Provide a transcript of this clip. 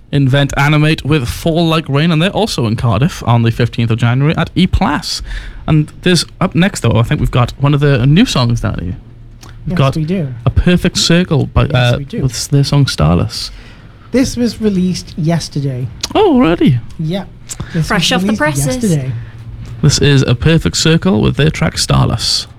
Invent Animate with Fall Like Rain, and they're also in Cardiff on the 15th of January at E+. And there's up next, though, I think we've got one of the new songs down here. We've got we do. A Perfect Circle by, with their song Starless. This was released yesterday. Oh, already? Yeah. Fresh off the presses. Yesterday. This is A Perfect Circle with their track Starless.